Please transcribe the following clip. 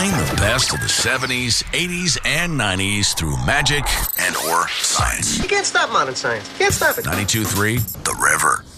Playing the best of the 70s, 80s, and 90s through magic and or science. You can't stop modern science. You can't stop it. 92.3 The River.